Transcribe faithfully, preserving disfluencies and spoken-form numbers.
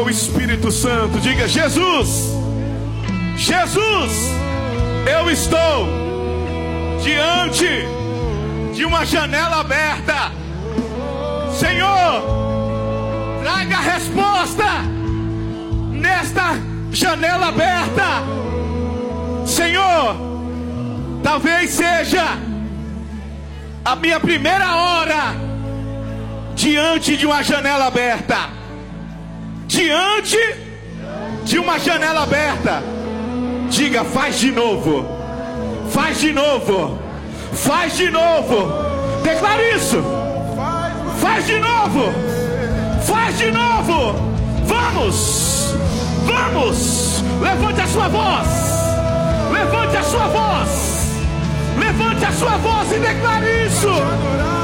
o Espírito Santo. Diga: Jesus, Jesus, eu estou diante de uma janela aberta. Senhor, traga a resposta nesta janela aberta. Senhor, talvez seja a minha primeira hora diante de uma janela aberta. Diante de uma janela aberta. Diga: faz de novo. Faz de novo. Faz de novo. Declare isso. Faz de novo. Faz de novo. Vamos. Vamos. Levante a sua voz. Levante a sua voz. Levante a sua voz e declare isso.